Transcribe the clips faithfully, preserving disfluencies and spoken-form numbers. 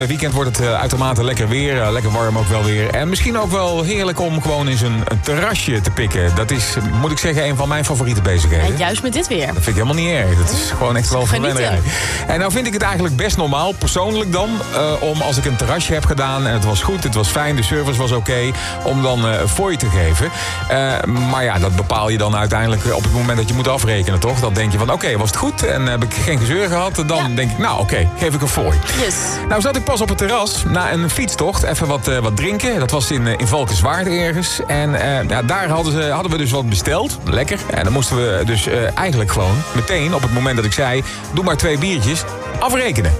Het weekend wordt het uh, uitermate lekker weer, uh, lekker warm ook wel weer. En misschien ook wel heerlijk om gewoon eens een, een terrasje te pikken. Dat is, moet ik zeggen, een van mijn favoriete bezigheden. En juist met dit weer. Dat vind ik helemaal niet erg. Dat is gewoon echt wel verwennerij. En nou vind ik het eigenlijk best normaal, persoonlijk dan, uh, om als ik een terrasje heb gedaan en het was goed, het was fijn, de service was oké, okay, om dan uh, fooi te geven. Uh, maar ja, dat bepaal je dan uiteindelijk op het moment dat je moet afrekenen, toch? Dan denk je van, oké, okay, was het goed en heb ik geen gezeur gehad, dan ja. denk ik, nou oké, okay, geef ik een fooi. Yes. Nou zat ik pas op het terras na een fietstocht, even wat, uh, wat drinken. Dat was in, uh, in Valkenswaard ergens. En uh, ja, daar hadden, ze, hadden we dus wat besteld. Lekker. En dan moesten we dus uh, eigenlijk gewoon meteen, op het moment dat ik zei, doe maar twee biertjes, afrekenen.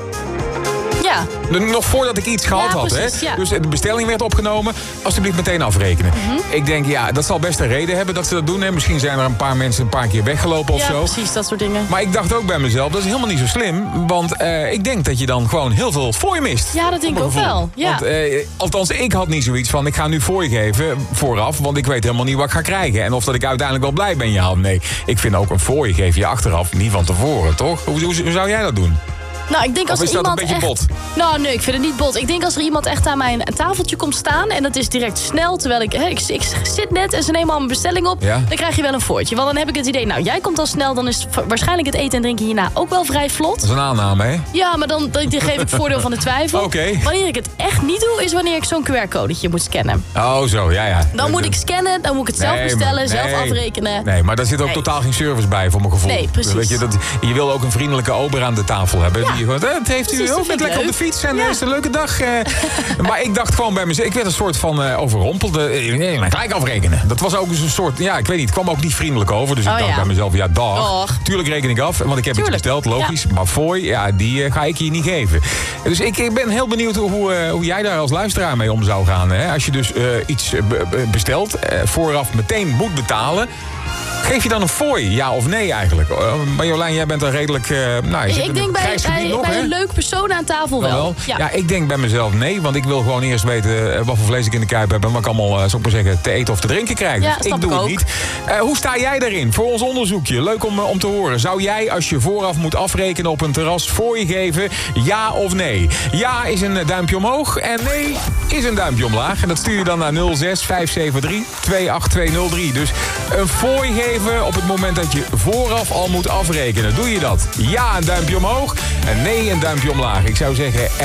Ja. Nog voordat ik iets gehad ja, had. precies, Hè? Ja. Dus de bestelling werd opgenomen. Alsjeblieft meteen afrekenen. Mm-hmm. Ik denk, ja, dat zal best een reden hebben dat ze dat doen. Hè? Misschien zijn er een paar mensen een paar keer weggelopen of ja, zo. Ja, precies, dat soort dingen. Maar ik dacht ook bij mezelf, dat is helemaal niet zo slim. Want uh, ik denk dat je dan gewoon heel veel fooi mist. Ja, dat denk ik ook wel. Ja. Want, uh, althans, ik had niet zoiets van, ik ga nu fooi geven vooraf. Want ik weet helemaal niet wat ik ga krijgen. En of dat ik uiteindelijk wel blij ben, ja of nee. Ik vind ook een fooi geef je achteraf, niet van tevoren, toch? Hoe, hoe, hoe zou jij dat doen? Nou, ik denk als of is er dat iemand een beetje echt... bot? Nou, nee, ik vind het niet bot. Ik denk als er iemand echt aan mijn tafeltje komt staan en dat is direct snel, terwijl ik, hè, ik, ik zit net en ze nemen al mijn bestelling op, ja. dan krijg je wel een voortje. Want dan heb ik het idee, nou, jij komt al snel, dan is waarschijnlijk het eten en drinken hierna ook wel vrij vlot. Dat is een aanname, hè? Ja, maar dan, dan geef ik voordeel van de twijfel. Oké. Okay. Wanneer ik het echt niet doe, is wanneer ik zo'n Q R-codetje moet scannen. Oh, zo, ja, ja. Dan moet ik scannen, dan moet ik het zelf nee, bestellen, maar, nee. zelf afrekenen. Nee, maar daar zit ook nee. totaal geen service bij, voor mijn gevoel. Nee, precies. Weet je, dat, je wil ook een vriendelijke ober aan de tafel hebben. Ja. Die gewoon, dat heeft u Precies, ook, met lekker leuk. op de fiets en ja. is het een leuke dag. Uh, maar ik dacht gewoon bij mezelf, ik werd een soort van uh, overrompeld. Uh, nee, maar gelijk afrekenen. Dat was ook eens een soort, ja, ik weet niet, het kwam ook niet vriendelijk over. Dus ik oh, dacht ja. bij mezelf, ja, dag. Och. Tuurlijk reken ik af, want ik heb Tuurlijk. iets besteld, logisch. Ja. Maar fooi, ja, die uh, ga ik je niet geven. Dus ik, ik ben heel benieuwd hoe, uh, hoe jij daar als luisteraar mee om zou gaan. Hè? Als je dus uh, iets uh, bestelt, uh, vooraf meteen moet betalen. Geef je dan een fooi, ja of nee eigenlijk? Uh, maar Jolijn, jij bent dan redelijk... Uh, nou, je ik denk bij, bij, nog, bij hè? een leuk persoon aan tafel wel. wel. Ja. ja, ik denk bij mezelf nee. Want ik wil gewoon eerst weten uh, wat voor vlees ik in de kuip heb... en wat ik allemaal, uh, zou ik maar zeggen, te eten of te drinken krijg. Ja, dus ik doe ik het ook. niet. Uh, hoe sta jij daarin voor ons onderzoekje? Leuk om, uh, om te horen. Zou jij, als je vooraf moet afrekenen op een terras... fooi geven, ja of nee? Ja is een duimpje omhoog en nee is een duimpje omlaag. En dat stuur je dan naar nul zes vijf zeven drie twee acht twee nul drie. Dus een fooi geven op het moment dat je vooraf al moet afrekenen. Doe je dat? Ja, een duimpje omhoog. En nee, een duimpje omlaag. Ik zou zeggen...